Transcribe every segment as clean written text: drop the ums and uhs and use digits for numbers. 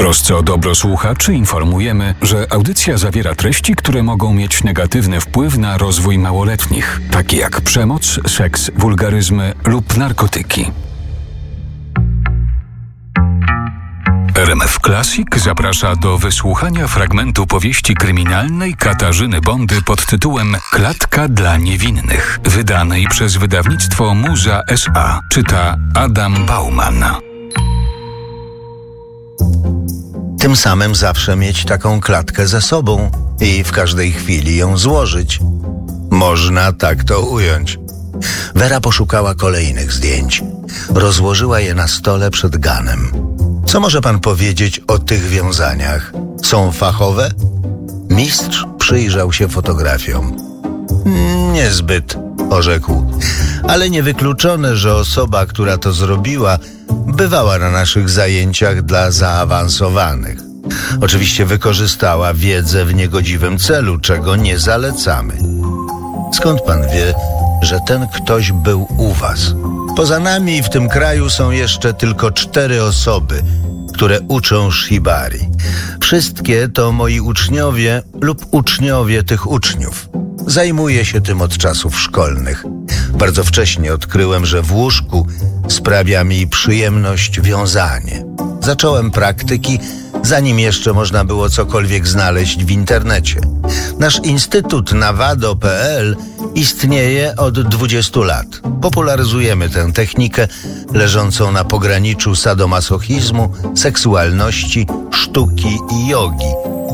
trosce o dobro słuchaczy informujemy, że audycja zawiera treści, które mogą mieć negatywny wpływ na rozwój małoletnich, takie jak przemoc, seks, wulgaryzmy lub narkotyki. RMF Classic zaprasza do wysłuchania fragmentu powieści kryminalnej Katarzyny Bondy pod tytułem Klatka dla niewinnych, wydanej przez wydawnictwo Muza S.A. Czyta Adam Bauman. Tym samym zawsze mieć taką klatkę ze sobą i w każdej chwili ją złożyć. Można tak to ująć. Wera poszukała kolejnych zdjęć. Rozłożyła je na stole przed Ganem. Co może pan powiedzieć o tych wiązaniach? Są fachowe? Mistrz przyjrzał się fotografiom. Niezbyt, orzekł. Ale niewykluczone, że osoba, która to zrobiła, bywała na naszych zajęciach dla zaawansowanych. Oczywiście wykorzystała wiedzę w niegodziwym celu, czego nie zalecamy. Skąd pan wie, że ten ktoś był u was? Poza nami w tym kraju są jeszcze tylko 4 osoby, które uczą shibari. Wszystkie to moi uczniowie lub uczniowie tych uczniów. Zajmuję się tym od czasów szkolnych. Bardzo wcześnie odkryłem, że w łóżku sprawia mi przyjemność wiązanie. Zacząłem praktyki, zanim jeszcze można było cokolwiek znaleźć w internecie. Nasz instytut nawado.pl istnieje od 20 lat. Popularyzujemy tę technikę leżącą na pograniczu sadomasochizmu, seksualności, sztuki i jogi.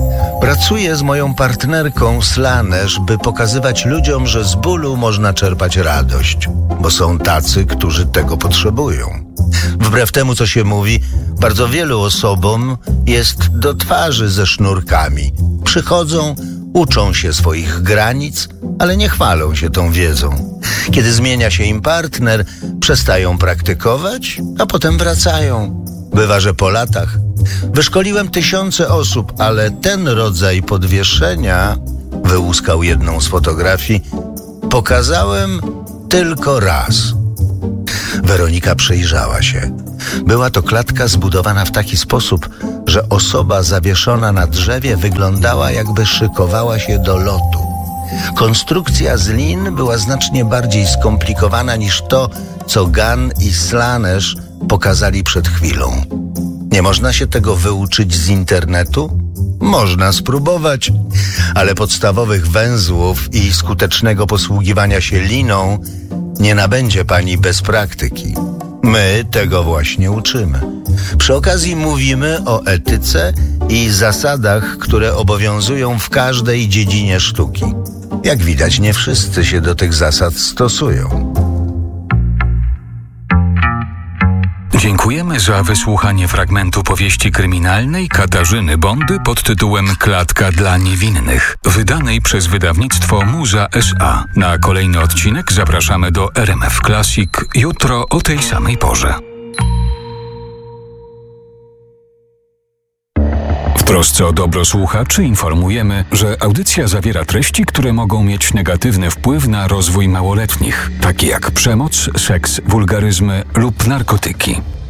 Pracuję z moją partnerką Slanesh, by pokazywać ludziom, że z bólu można czerpać radość, bo są tacy, którzy tego potrzebują. Wbrew temu, co się mówi, bardzo wielu osobom jest do twarzy ze sznurkami. Przychodzą, uczą się swoich granic, ale nie chwalą się tą wiedzą. Kiedy zmienia się im partner, przestają praktykować, a potem wracają. Bywa, że po latach. Wyszkoliłem tysiące osób, ale ten rodzaj podwieszenia, wyłuskał jedną z fotografii, pokazałem tylko raz. Weronika przyjrzała się. Była to klatka zbudowana w taki sposób, że osoba zawieszona na drzewie wyglądała, jakby szykowała się do lotu. Konstrukcja z lin była znacznie bardziej skomplikowana niż to, co Gan i Slanesh pokazali przed chwilą. Nie można się tego wyuczyć z internetu? Można spróbować, ale podstawowych węzłów i skutecznego posługiwania się liną nie nabędzie pani bez praktyki. My tego właśnie uczymy. Przy okazji mówimy o etyce i zasadach, które obowiązują w każdej dziedzinie sztuki. Jak widać, nie wszyscy się do tych zasad stosują. Dziękujemy za wysłuchanie fragmentu powieści kryminalnej Katarzyny Bondy pod tytułem Klatka dla niewinnych, wydanej przez wydawnictwo Muza S.A. Na kolejny odcinek zapraszamy do RMF Classic jutro o tej samej porze. W trosce o dobro słuchaczy informujemy, że audycja zawiera treści, które mogą mieć negatywny wpływ na rozwój małoletnich, takie jak przemoc, seks, wulgaryzmy lub narkotyki.